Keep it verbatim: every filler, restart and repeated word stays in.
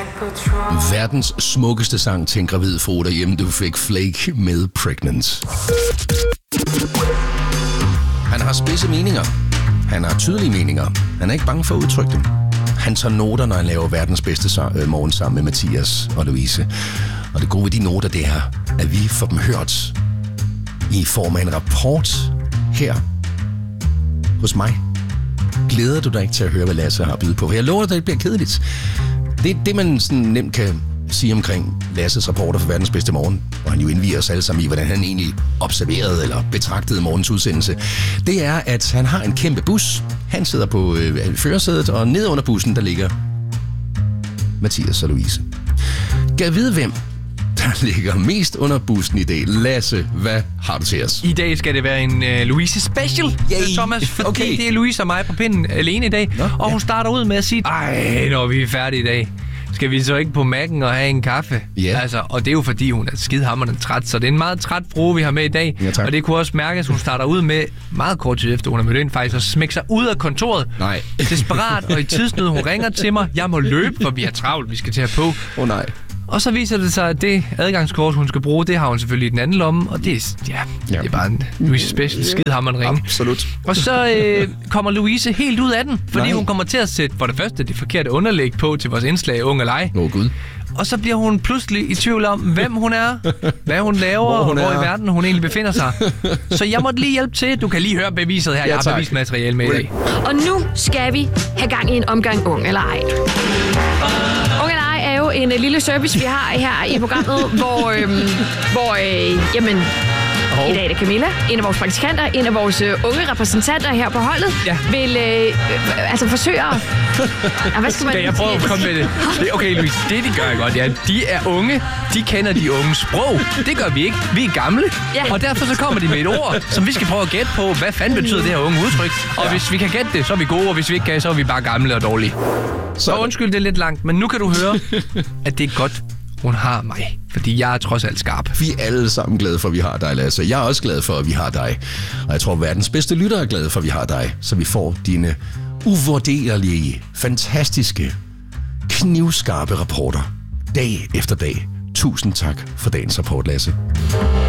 Verdens smukkeste sang til en gravid fru derhjemme. Du fik Flake med Pregnant. Han har spidse meninger. Han har tydelige meninger. Han er ikke bange for at udtrykke dem. Han tager noter, når han laver verdens bedste sang, øh, morgen sammen med Mathias og Louise. Og det gode ved de noter, det er, at vi får dem hørt i form af en rapport her hos mig. Glæder du dig ikke til at høre, hvad Lasse har at byde på? For jeg lover dig, at det bliver kedeligt. Det er det, man sådan nemt kan sige omkring Lasses rapporter for verdens bedste morgen, hvor han jo indviger os alle sammen i, hvordan han egentlig observerede eller betragtede morgens udsendelse. Det er, at han har en kæmpe bus. Han sidder på øh, førersædet, og ned under bussen, der ligger Mathias og Louise. Kan jeg vide, hvem der ligger mest under bussen i dag? Lasse, hvad har du til os? I dag skal det være en uh, Louise special, Yay. Thomas, fordi okay. det er Louise og mig på pinden alene i dag. Nå, og ja. hun starter ud med at sige, ej, når vi er færdige i dag, skal vi så ikke på Mac'en og have en kaffe? Yeah. Altså, og det er jo fordi, hun er skidhammerende træt, så det er en meget træt frue, vi har med i dag. Ja, og det kunne også mærkes, at hun starter ud med, meget kort tid efter hun er mødt ind faktisk, og smækker sig ud af kontoret. Nej. Desperat og i tidsnød, hun ringer til mig, jeg må løbe, for vi har travlt, vi skal til at på. Åh oh, nej. Og så viser det sig, at det adgangskort, hun skal bruge, det har hun selvfølgelig i den anden lomme, og det er, ja, ja. Det er bare en Louise Special skidhammerende ringe. Absolut. Og så øh, kommer Louise helt ud af den, fordi Nej. hun kommer til at sætte for det første det forkerte underlæg på til vores indslag Ung og Leg. Åh oh, Gud. Og så bliver hun pludselig i tvivl om, hvem hun er, hvad hun laver, hvor, hun og hvor i verden hun egentlig befinder sig. Så jeg måtte lige hjælpe til. Du kan lige høre beviset her. Ja, jeg har bevismateriale med i dag. Og nu skal vi have gang i en omgang Ung eller Ej. Ung eller Ej er jo en uh, lille service, vi har her i programmet, hvor, øhm, hvor øh, jamen, oh. i dag er det Camilla, en af vores praktikanter, en af vores øh, unge repræsentanter her på holdet, ja. vil øh, øh, altså forsøge at... Ja, hvad skal man... Skal jeg prøve at komme med det? Okay, Louise, det de gør godt, ja. De er unge, de kender de unge sprog. Det gør vi ikke. Vi er gamle. Ja. Og derfor så kommer de med et ord, som vi skal prøve at gætte på. Hvad fanden betyder det her unge udtryk? Og ja. hvis vi kan gætte det, så er vi gode, og hvis vi ikke kan, så er vi bare gamle og dårlige. Så undskyld, det er lidt langt, men nu kan du høre, at det er godt, hun har mig. Fordi jeg er trods alt skarp. Vi er alle sammen glade for, at vi har dig, Lasse. Jeg er også glad for, at vi har dig. Og jeg tror, at verdens bedste lytter er glade for, at vi har dig. Så vi får dine uvurderlige, fantastiske, knivskarpe rapporter. Dag efter dag. Tusind tak for dagens rapport, Lasse.